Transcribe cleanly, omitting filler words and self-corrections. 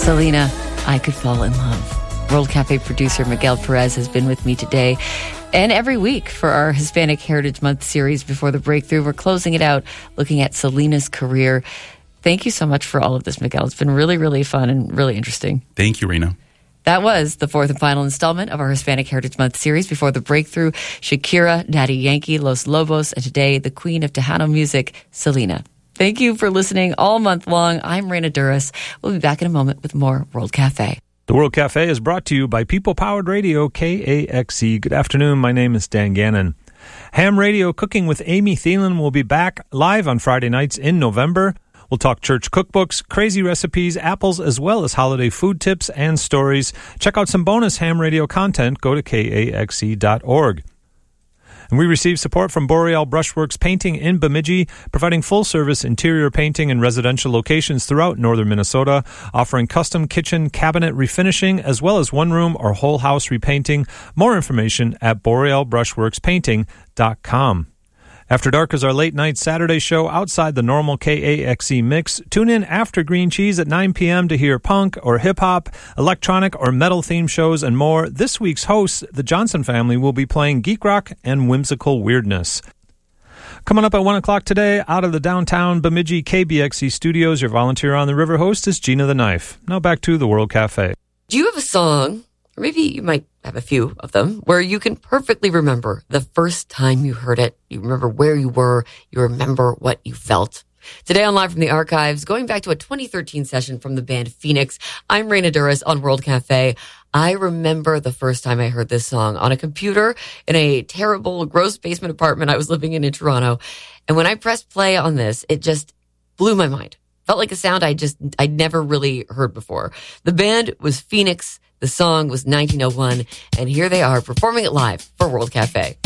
Selena, I Could Fall in Love. World Cafe producer Miguel Perez has been with me today and every week for our Hispanic Heritage Month series Before the Breakthrough. We're closing it out looking at Selena's career. Thank you so much for all of this, Miguel. It's been really, really fun and really interesting. Thank you, Rena. That was the fourth and final installment of our Hispanic Heritage Month series, Before the Breakthrough. Shakira, Daddy Yankee, Los Lobos, and today, the queen of Tejano music, Selena. Thank you for listening all month long. I'm Rena Duras. We'll be back in a moment with more World Cafe. The World Cafe is brought to you by People-Powered Radio, KAXE. Good afternoon. My name is Dan Gannon. Ham Radio Cooking with Amy Thielen will be back live on Friday nights in November. We'll talk church cookbooks, crazy recipes, apples, as well as holiday food tips and stories. Check out some bonus Ham Radio content. Go to KAXE.org. And we receive support from Boreal Brushworks Painting in Bemidji, providing full-service interior painting in residential locations throughout northern Minnesota, offering custom kitchen cabinet refinishing as well as one-room or whole house repainting. More information at borealbrushworkspainting.com. After Dark is our late-night Saturday show outside the normal KAXE mix. Tune in after Green Cheese at 9 p.m. to hear punk or hip-hop, electronic or metal-themed shows, and more. This week's hosts, the Johnson family, will be playing geek rock and whimsical weirdness. Coming up at 1 o'clock today, out of the downtown Bemidji KBXE studios, your volunteer on the river host is Gina the Knife. Now back to the World Cafe. Do you have a song, or maybe you might have a few of them, where you can perfectly remember the first time you heard it? You remember where you were. You remember what you felt. Today on Live from the Archives, going back to a 2013 session from the band Phoenix, I'm Rena Duras on World Cafe. I remember the first time I heard this song on a computer in a terrible, gross basement apartment I was living in Toronto. And when I pressed play on this, it just blew my mind. Felt like a sound I'd never really heard before. The band was Phoenix. The song was 1901, and here they are performing it live for World Cafe.